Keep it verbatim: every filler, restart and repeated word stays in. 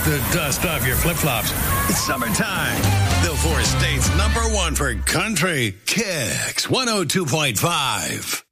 the dust off your flip-flops. It's summertime. The four states number one for country. Kicks one oh two point five.